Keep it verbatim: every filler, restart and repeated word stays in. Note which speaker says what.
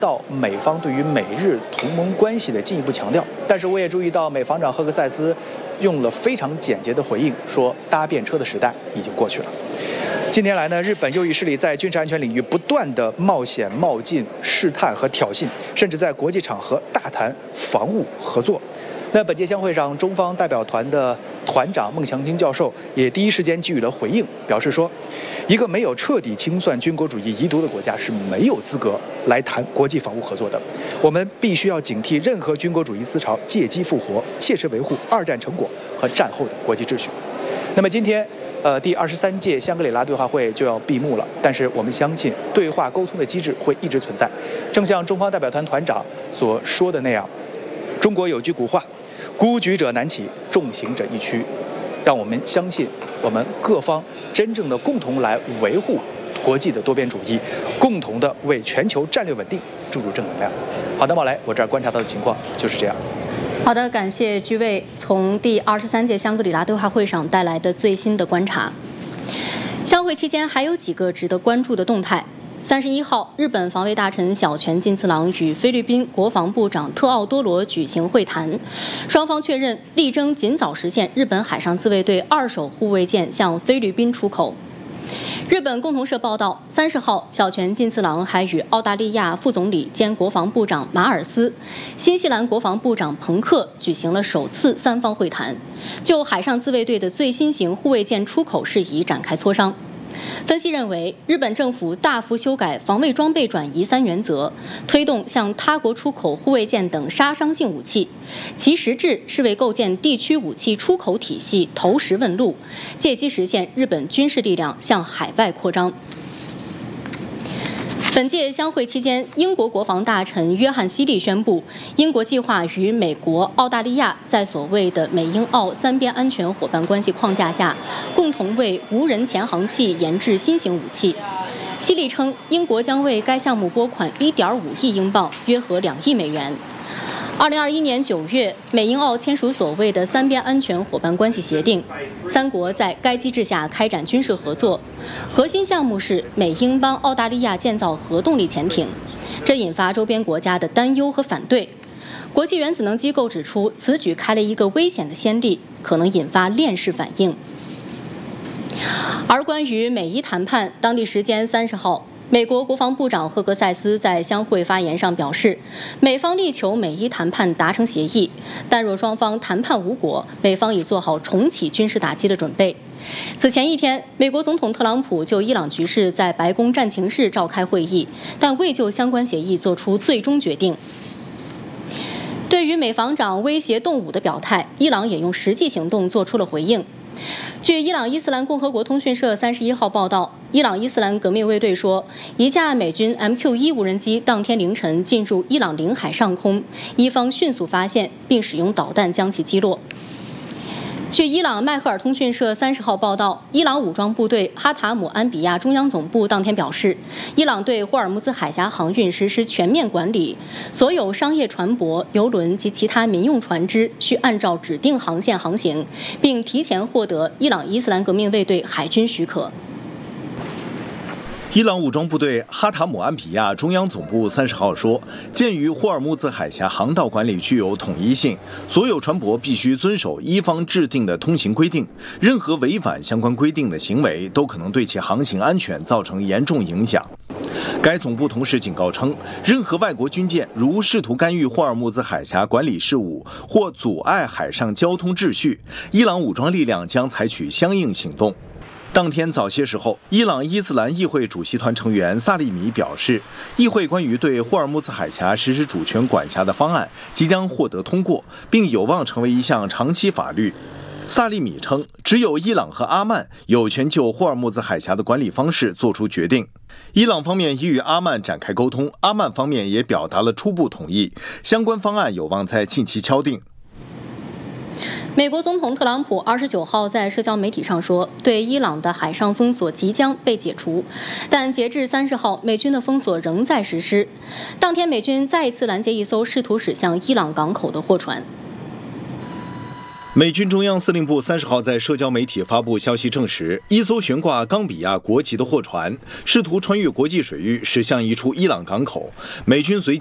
Speaker 1: 到美方对于美日同盟关系的进一步强调，但是我也注意到美防长赫克塞斯用了非常简洁的回应，说搭便车的时代已经过去了。近年来呢，日本右翼势力在军事安全领域不断的冒险、冒进、试探和挑衅，甚至在国际场合大谈防务合作。那本届相会上，中方代表团的团长孟祥金教授也第一时间给予了回应，表示说，一个没有彻底清算军国主义遗毒的国家是没有资格来谈国际防务合作的。我们必须要警惕任何军国主义思潮借机复活，切实维护二战成果和战后的国际秩序。那么今天，呃，第二十三届香格里拉对话会就要闭幕了，但是我们相信对话沟通的机制会一直存在。正像中方代表团团长所说的那样，中国有句古话，孤举者难起，众行者易趋。让我们相信，我们各方真正的共同来维护国际的多边主义，共同的为全球战略稳定注入正能量。好的，茂来，我这儿观察到的情况就是这样。
Speaker 2: 好的，感谢居卫从第二十三届香格里拉对话会上带来的最新的观察。相会期间还有几个值得关注的动态。三十一号，日本防卫大臣小泉进次郎与菲律宾国防部长特奥多罗举行会谈，双方确认力争尽早实现日本海上自卫队二手护卫舰向菲律宾出口。日本共同社报道，三十号，小泉进次郎还与澳大利亚副总理兼国防部长马尔斯、新西兰国防部长彭克举行了首次三方会谈，就海上自卫队的最新型护卫舰出口事宜展开磋商。分析认为，日本政府大幅修改防卫装备转移三原则，推动向他国出口护卫舰等杀伤性武器，其实质是为构建地区武器出口体系投石问路，借机实现日本军事力量向海外扩张。本届相会期间，英国国防大臣约翰希利宣布，英国计划与美国、澳大利亚在所谓的美英澳三边安全伙伴关系框架下，共同为无人潜航器研制新型武器。希利称，英国将为该项目拨款 一点五亿英镑，约合两亿美元。二零二一年九月，美英澳签署所谓的三边安全伙伴关系协定，三国在该机制下开展军事合作，核心项目是美英帮澳大利亚建造核动力潜艇，这引发周边国家的担忧和反对。国际原子能机构指出，此举开了一个危险的先例，可能引发链式反应。而关于美伊谈判，当地时间三十号，美国国防部长赫克塞斯在相会发言上表示，美方力求美伊谈判达成协议，但若双方谈判无果，美方已做好重启军事打击的准备。此前一天，美国总统特朗普就伊朗局势在白宫战情室召开会议，但未就相关协议作出最终决定。对于美防长威胁动武的表态，伊朗也用实际行动做出了回应。据伊朗伊斯兰共和国通讯社三十一号报道，伊朗伊斯兰革命卫队说，一架美军 M Q 一 无人机当天凌晨进入伊朗领海上空，伊方迅速发现并使用导弹将其击落。据伊朗迈赫尔通讯社三十号报道，伊朗武装部队哈塔姆安比亚中央总部当天表示，伊朗对霍尔木兹海峡航运实施全面管理，所有商业船舶、邮轮及其他民用船只需按照指定航线航行，并提前获得伊朗伊斯兰革命卫队海军许可。
Speaker 3: 伊朗武装部队哈塔姆安比亚中央总部三十号说，鉴于霍尔木兹海峡航道管理具有统一性，所有船舶必须遵守伊方制定的通行规定，任何违反相关规定的行为都可能对其航行安全造成严重影响。该总部同时警告称，任何外国军舰如试图干预霍尔木兹海峡管理事务或阻碍海上交通秩序，伊朗武装力量将采取相应行动。当天早些时候，伊朗伊斯兰议会主席团成员萨利米表示，议会关于对霍尔木兹海峡实施主权管辖的方案即将获得通过，并有望成为一项长期法律。萨利米称，只有伊朗和阿曼有权就霍尔木兹海峡的管理方式做出决定。伊朗方面已与阿曼展开沟通，阿曼方面也表达了初步同意，相关方案有望在近期敲定。
Speaker 2: 美国总统特朗普二十九号在社交媒体上说，对伊朗的海上封锁即将被解除，但截至三十号，美军的封锁仍在实施。当天，美军再一次拦截一艘试图驶向伊朗港口的货船。
Speaker 3: 美军中央司令部三十号在社交媒体发布消息，证实一艘悬挂冈比亚国旗的货船试图穿越国际水域驶向一处伊朗港口，美军随